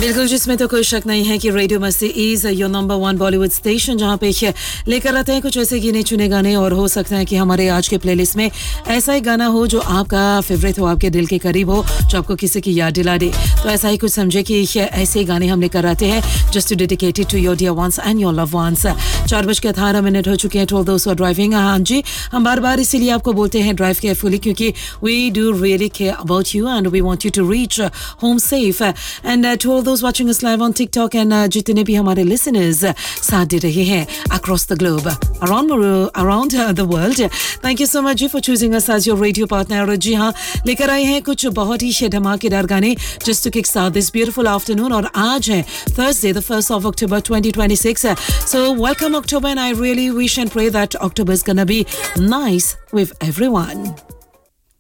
बिल्कुल, जिसमें तो कोई शक नहीं है कि रेडियो मस्ती is your number 1 Bollywood station, जहां पे लेकर आते हैं कुछ ऐसे गिने चुने गाने, और हो सकता है कि हमारे आज के प्लेलिस्ट में ऐसा ही गाना हो जो आपका फेवरेट हो, आपके दिल के करीब हो, जो आपको किसी की याद दिला दे। तो ऐसा ही कुछ समझे कि ऐसे ही गाने हम लेकर आते हैं just to dedicated to your dear ones and your love once. 4:18 हो चुके हैं। टू दोस्त आर ड्राइविंग, हाँ जी, हम बार बार इसीलिए आपको बोलते हैं ड्राइव केयरफुली, क्योंकि we do really care about you and we want you to reach home safe. And to all दोस्त watching us live on TikTok and जितने भी हमारे लिसनर्स साथ दे रहे हैं across the globe, around the world, thank you so much ji for choosing us as your radio partner. और जी हाँ, लेकर आए हैं कुछ बहुत ही धमाकेदार गाने just to kick start this beautiful afternoon. और आज है Thursday, the 1st of October 2026. So welcome October, and I really wish and pray that October is gonna be nice with everyone.